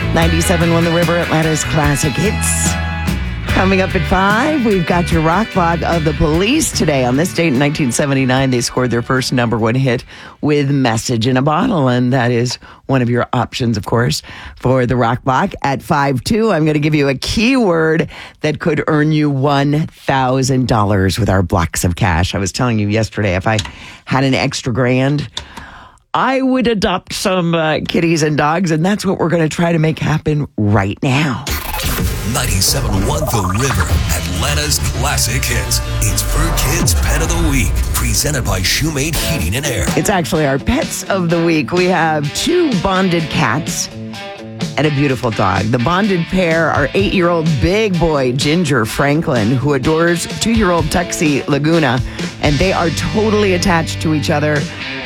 97 Won the River, Atlanta's classic hits. Coming up at 5, we've got your rock block of the Police today. On this date in 1979, they scored their first number one hit with Message in a Bottle, and that is one of your options, of course, for the rock block. At 5-2, I'm going to give you a keyword that could earn you $1,000 with our blocks of cash. I was telling you yesterday, if I had an extra grand, I would adopt some kitties and dogs, and that's what we're going to try to make happen right now. 97.1 The River, Atlanta's classic hits. It's Per Kid's Pet of the Week, presented by Shoemate Heating and Air. It's actually our pets of the week. We have 2 bonded cats and a beautiful dog. The bonded pair are 8-year-old big boy Ginger Franklin, who adores 2-year-old Tuxie Laguna, and they are totally attached to each other,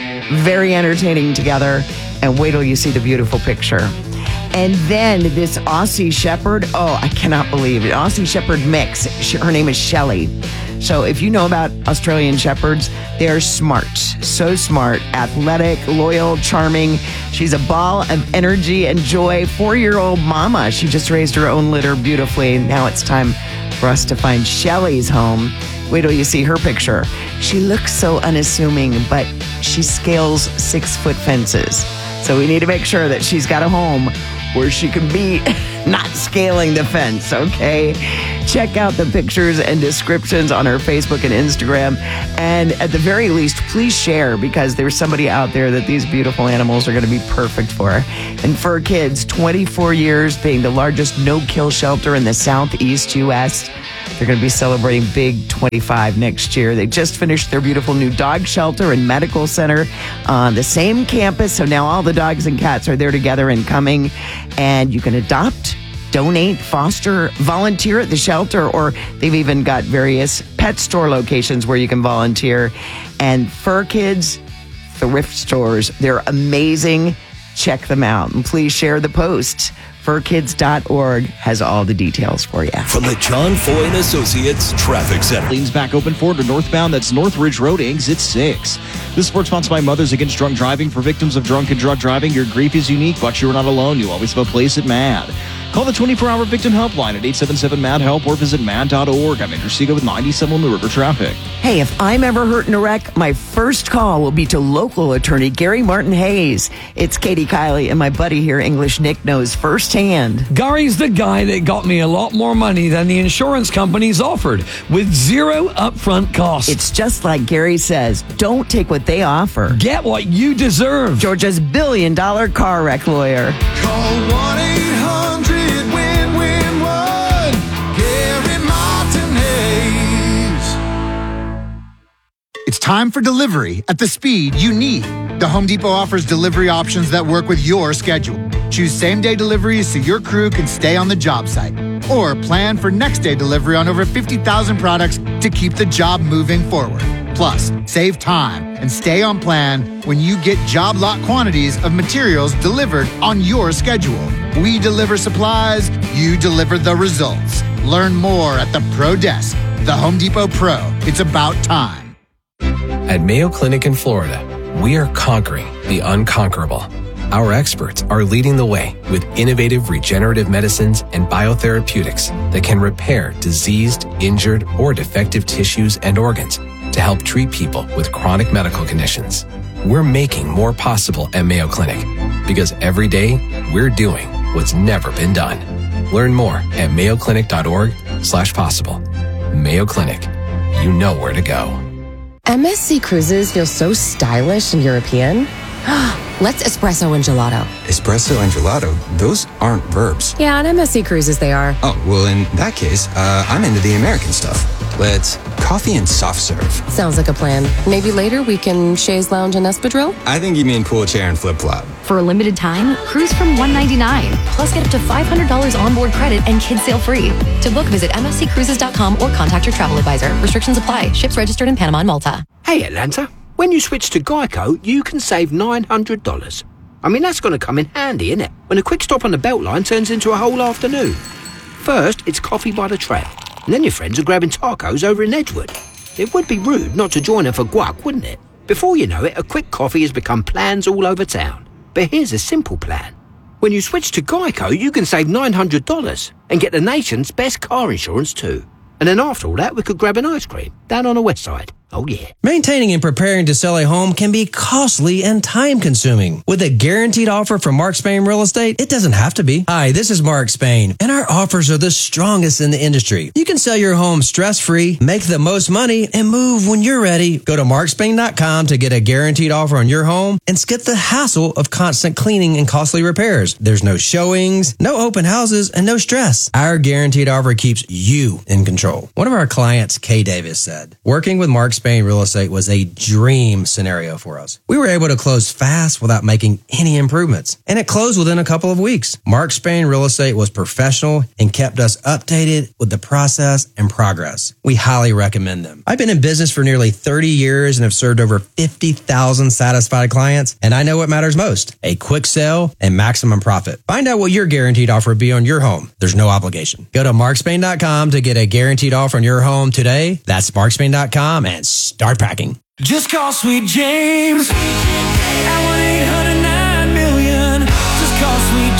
very entertaining together, and wait till you see the beautiful picture. And then this Aussie Shepherd, I cannot believe it. Aussie Shepherd mix. Her name is Shelly. So if you know about Australian Shepherds, they're smart. So smart, athletic, loyal, charming. She's a ball of energy and joy. 4-year-old mama. She just raised her own litter beautifully. Now it's time for us to find Shelly's home. Wait till you see her picture. She looks so unassuming, but she scales 6-foot fences. So we need to make sure that she's got a home where she can be not scaling the fence, okay? Check out the pictures and descriptions on her Facebook and Instagram. And at the very least, please share, because there's somebody out there that these beautiful animals are going to be perfect for. And for kids, 24 years being the largest no-kill shelter in the Southeast U.S., they're going to be celebrating Big 25 next year. They just finished their beautiful new dog shelter and medical center on the same campus. So now all the dogs and cats are there together and coming. And you can adopt, donate, foster, volunteer at the shelter, or they've even got various pet store locations where you can volunteer. And Fur Kids thrift stores, they're amazing. Check them out. And please share the post. Furkids.org has all the details for you. From the John Foy and Associates Traffic Center. Lanes back open forward to northbound. That's Northridge Road, exit 6. This sports sponsored by Mothers Against Drunk Driving. For victims of drunk and drug driving, your grief is unique, but you're not alone. You always have a place at MAD. Call the 24-hour victim helpline at 877-MAD-HELP or visit mad.org. I'm Andrew Seega with 97 on the River Traffic. Hey, if I'm ever hurt in a wreck, my first call will be to local attorney Gary Martin Hayes. It's Katie Kiley, and my buddy here, English Nick, knows firsthand. Gary's the guy that got me a lot more money than the insurance companies offered, with zero upfront costs. It's just like Gary says, don't take what they offer. Get what you deserve. Georgia's billion-dollar car wreck lawyer. Call 1-800-WIN-WIN-1. Gary Martin Hayes. It's time for delivery at the speed you need. The Home Depot offers delivery options that work with your schedule. Choose same-day deliveries so your crew can stay on the job site. Or plan for next-day delivery on over 50,000 products to keep the job moving forward. Plus, save time and stay on plan when you get job lot quantities of materials delivered on your schedule. We deliver supplies, you deliver the results. Learn more at the Pro Desk. The Home Depot Pro. It's about time. At Mayo Clinic in Florida, we are conquering the unconquerable. Our experts are leading the way with innovative regenerative medicines and biotherapeutics that can repair diseased, injured, or defective tissues and organs to help treat people with chronic medical conditions. We're making more possible at Mayo Clinic because every day we're doing what's never been done. Learn more at mayoclinic.org/possible. Mayo Clinic. You know where to go. MSC Cruises feel so stylish and European. Let's espresso and gelato. Espresso and gelato? Those aren't verbs. Yeah, on MSC Cruises they are. Oh, well, in that case, I'm into the American stuff. Let's coffee and soft serve. Sounds like a plan. Maybe later we can chaise lounge and espadrille? I think you mean pool chair and flip-flop. For a limited time, cruise from $199. Plus get up to $500 onboard credit and kids sail free. To book, visit msccruises.com or contact your travel advisor. Restrictions apply. Ships registered in Panama and Malta. Hey, Atlanta. When you switch to Geico, you can save $900. I mean, that's going to come in handy, innit? When a quick stop on the Beltline turns into a whole afternoon. First, it's coffee by the trail. And then your friends are grabbing tacos over in Edgewood. It would be rude not to join them for guac, wouldn't it? Before you know it, a quick coffee has become plans all over town. But here's a simple plan. When you switch to Geico, you can save $900 and get the nation's best car insurance too. And then after all that, we could grab an ice cream down on the west side. Oh, yeah. Maintaining and preparing to sell a home can be costly and time-consuming. With a guaranteed offer from Mark Spain Real Estate, it doesn't have to be. Hi, this is Mark Spain, and our offers are the strongest in the industry. You can sell your home stress-free, make the most money, and move when you're ready. Go to markspain.com to get a guaranteed offer on your home and skip the hassle of constant cleaning and costly repairs. There's no showings, no open houses, and no stress. Our guaranteed offer keeps you in control. One of our clients, Kay Davis, said, working with Mark Spain Real Estate was a dream scenario for us. We were able to close fast without making any improvements, and it closed within a couple of weeks. Mark Spain Real Estate was professional and kept us updated with the process and progress. We highly recommend them. I've been in business for nearly 30 years and have served over 50,000 satisfied clients, and I know what matters most: a quick sale and maximum profit. Find out what your guaranteed offer would be on your home. There's no obligation. Go to markspain.com to get a guaranteed offer on your home today. That's markspain.com and start packing. Just call Sweet James at 1-800-9-million. Just call Sweet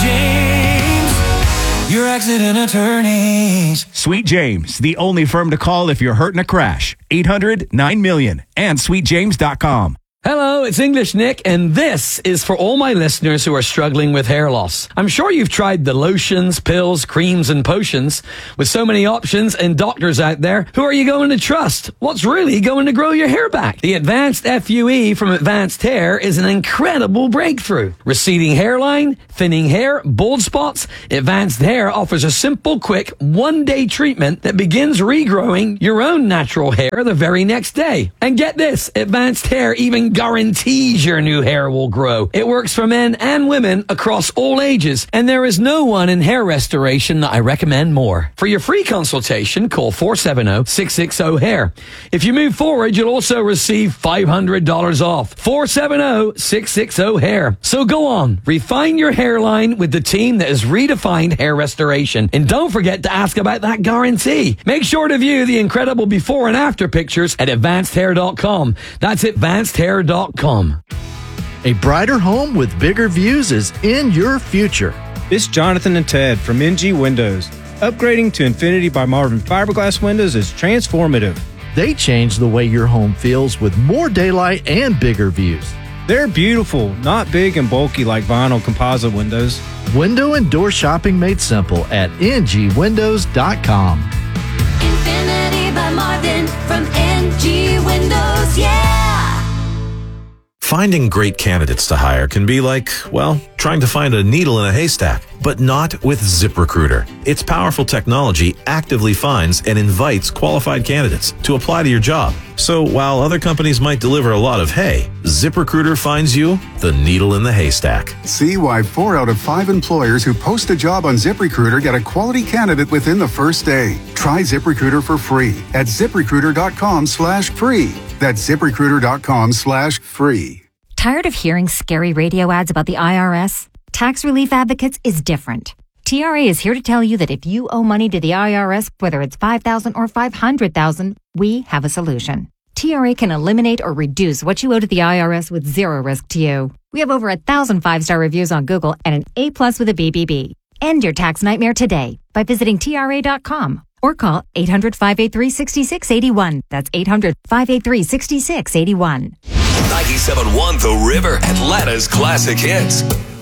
James, your accident attorneys. Sweet James, the only firm to call if you're hurt in a crash. 800-9-million and sweetjames.com. Hello, it's English Nick, and this is for all my listeners who are struggling with hair loss. I'm sure you've tried the lotions, pills, creams, and potions. With so many options and doctors out there, who are you going to trust? What's really going to grow your hair back? The Advanced FUE from Advanced Hair is an incredible breakthrough. Receding hairline, thinning hair, bald spots, Advanced Hair offers a simple, quick, one-day treatment that begins regrowing your own natural hair the very next day. And get this, Advanced Hair even guarantees your new hair will grow. It works for men and women across all ages, and there is no one in hair restoration that I recommend more. For your free consultation, call 470-660-HAIR. If you move forward, you'll also receive $500 off. 470-660-HAIR. So go on, refine your hairline with the team that has redefined hair restoration. And don't forget to ask about that guarantee. Make sure to view the incredible before and after pictures at advancedhair.com. That's advancedhair.com. A brighter home with bigger views is in your future. This is Jonathan and Ted from NG Windows. Upgrading to Infinity by Marvin fiberglass windows is transformative. They change the way your home feels with more daylight and bigger views. They're beautiful, not big and bulky like vinyl composite windows. Window and door shopping made simple at ngwindows.com. Infinity by Marvin from NG Windows, yeah! Finding great candidates to hire can be like, well, trying to find a needle in a haystack, but not with ZipRecruiter. Its powerful technology actively finds and invites qualified candidates to apply to your job. So while other companies might deliver a lot of hay, ZipRecruiter finds you the needle in the haystack. See why 4 out of 5 employers who post a job on ZipRecruiter get a quality candidate within the first day. Try ZipRecruiter for free at ZipRecruiter.com/free. That's ZipRecruiter.com/free. Tired of hearing scary radio ads about the IRS? Tax Relief Advocates is different. TRA is here to tell you that if you owe money to the IRS, whether it's $5,000 or $500,000, we have a solution. TRA can eliminate or reduce what you owe to the IRS with zero risk to you. We have over 1,000 5-star reviews on Google and an A+ with a BBB. End your tax nightmare today by visiting TRA.com or call 800-583-6681. That's 800-583-6681. 97.1 The River, Atlanta's classic hits.